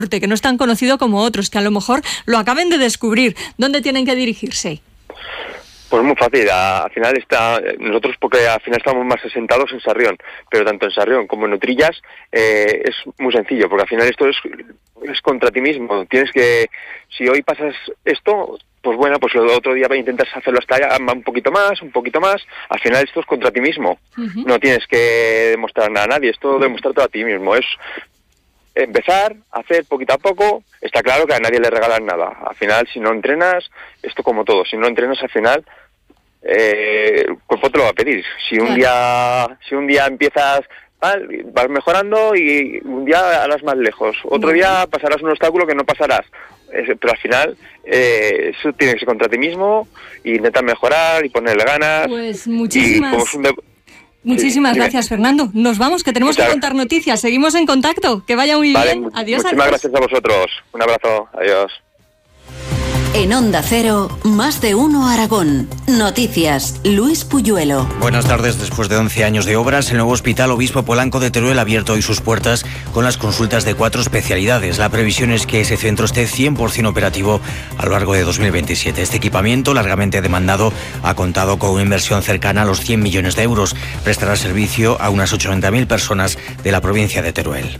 que no es tan conocido como otros, que a lo mejor lo acaben de descubrir. ¿Dónde tienen que dirigirse? Pues muy fácil, al final nosotros porque al final estamos más asentados en Sarrión, pero tanto en Sarrión como en Utrillas es muy sencillo, porque al final esto es contra ti mismo. Tienes que, si hoy pasas esto, pues bueno, pues el otro día intentas hacerlo hasta allá, un poquito más, al final esto es contra ti mismo. Uh-huh. No tienes que demostrar nada a nadie, esto demostrar todo a ti mismo, es empezar, hacer poquito a poco. Está claro que a nadie le regalan nada, al final si no entrenas, esto como todo, si no entrenas al final el cuerpo te lo va a pedir. Si un día empiezas mal, vas mejorando y un día harás más lejos, otro día pasarás un obstáculo que no pasarás, pero al final eso tiene que ser contra ti mismo y intentar mejorar y ponerle ganas. Pues muchísimas gracias, Fernando. Nos vamos, que tenemos que contar noticias. Seguimos en contacto. Que vaya muy bien. Adiós. Muchísimas gracias a vosotros. Un abrazo. Adiós. En Onda Cero, Más de Uno Aragón. Noticias, Luis Puyuelo. Buenas tardes. Después de 11 años de obras, el nuevo Hospital Obispo Polanco de Teruel ha abierto hoy sus puertas con las consultas de 4 especialidades. La previsión es que ese centro esté 100% operativo a lo largo de 2027. Este equipamiento, largamente demandado, ha contado con una inversión cercana a los 100 millones de euros. Prestará servicio a unas 80.000 personas de la provincia de Teruel.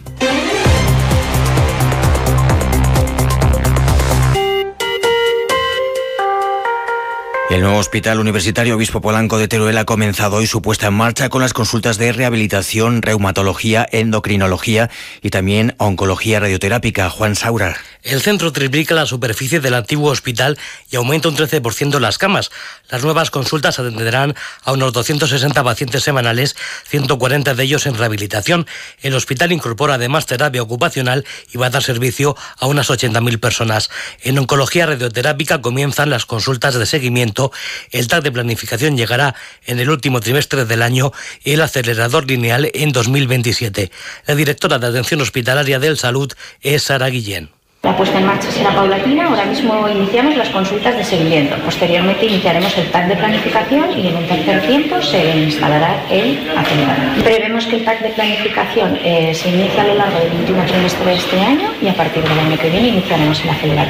El nuevo Hospital Universitario Obispo Polanco de Teruel ha comenzado hoy su puesta en marcha con las consultas de rehabilitación, reumatología, endocrinología y también oncología radioterápica. Juan Saura. El centro triplica la superficie del antiguo hospital y aumenta un 13% las camas. Las nuevas consultas atenderán a unos 260 pacientes semanales, 140 de ellos en rehabilitación. El hospital incorpora además terapia ocupacional y va a dar servicio a unas 80.000 personas. En oncología radioterápica comienzan las consultas de seguimiento. El TAC de planificación llegará en el último trimestre del año y el acelerador lineal en 2027. La directora de Atención Hospitalaria del Salud es Sara Guillén. La puesta en marcha será paulatina. Ahora mismo iniciamos las consultas de seguimiento. Posteriormente iniciaremos el TAC de planificación y en un tercer tiempo se instalará el acelerador. Prevemos que el TAC de planificación se inicia a lo largo del último trimestre de este año y a partir del año que viene iniciaremos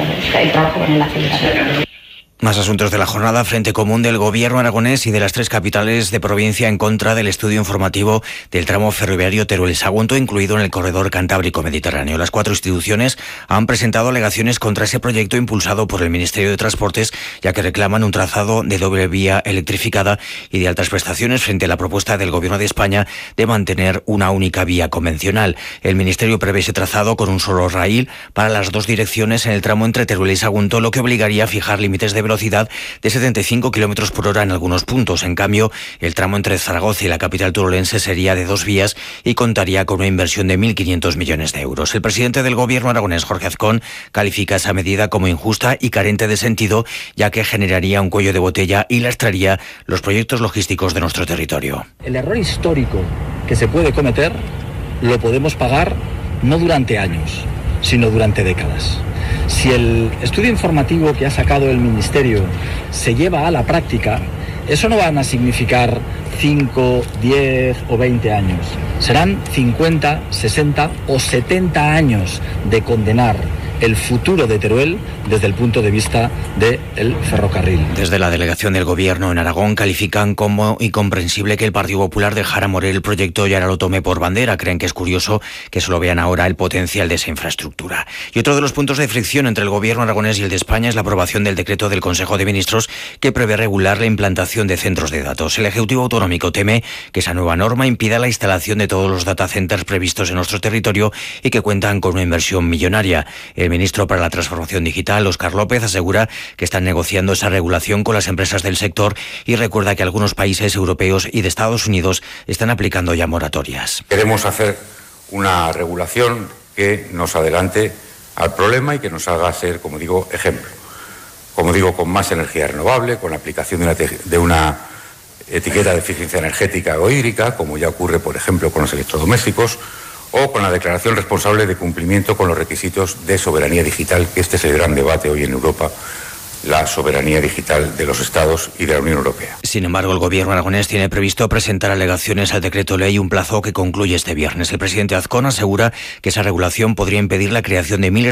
el trabajo con el acelerador. Más asuntos de la jornada. Frente común del Gobierno aragonés y de las 3 capitales de provincia en contra del estudio informativo del tramo ferroviario Teruel-Sagunto, incluido en el corredor Cantábrico-Mediterráneo. Las 4 instituciones han presentado alegaciones contra ese proyecto impulsado por el Ministerio de Transportes, ya que reclaman un trazado de doble vía electrificada y de altas prestaciones frente a la propuesta del Gobierno de España de mantener una única vía convencional. El Ministerio prevé ese trazado con un solo raíl para las 2 direcciones en el tramo entre Teruel y Sagunto, lo que obligaría a fijar límites de velocidad de 75 km por hora en algunos puntos. En cambio, el tramo entre Zaragoza y la capital turolense sería de 2 vías y contaría con una inversión de 1.500 millones de euros. El presidente del Gobierno aragonés, Jorge Azcón, califica esa medida como injusta y carente de sentido, ya que generaría un cuello de botella y lastraría los proyectos logísticos de nuestro territorio. El error histórico que se puede cometer lo podemos pagar no durante años, sino durante décadas. Si el estudio informativo que ha sacado el Ministerio se lleva a la práctica, eso no van a significar 5, 10 o 20 años. Serán 50, 60 o 70 años de condenar el futuro de Teruel desde el punto de vista del ferrocarril. Desde la delegación del Gobierno en Aragón califican como incomprensible que el Partido Popular dejara morir el proyecto y ahora lo tome por bandera. Creen que es curioso que solo vean ahora el potencial de esa infraestructura. Y otro de los puntos de fricción entre el Gobierno aragonés y el de España es la aprobación del decreto del Consejo de Ministros que prevé regular la implantación de centros de datos. El Ejecutivo Autonómico teme que esa nueva norma impida la instalación de todos los data centers previstos en nuestro territorio y que cuentan con una inversión millonaria. El ministro para la Transformación Digital, Óscar López, asegura que están negociando esa regulación con las empresas del sector y recuerda que algunos países europeos y de Estados Unidos están aplicando ya moratorias. Queremos hacer una regulación que nos adelante al problema y que nos haga ser, como digo, ejemplo. Como digo, con más energía renovable, con la aplicación de una etiqueta de eficiencia energética o hídrica, como ya ocurre, por ejemplo, con los electrodomésticos, o con la declaración responsable de cumplimiento con los requisitos de soberanía digital, que este es el gran debate hoy en Europa la soberanía digital de los Estados y de la Unión Europea. Sin embargo, el gobierno aragonés tiene previsto presentar alegaciones al decreto ley, un plazo que concluye este viernes. El presidente Azcón asegura que esa regulación podría impedir la creación de miles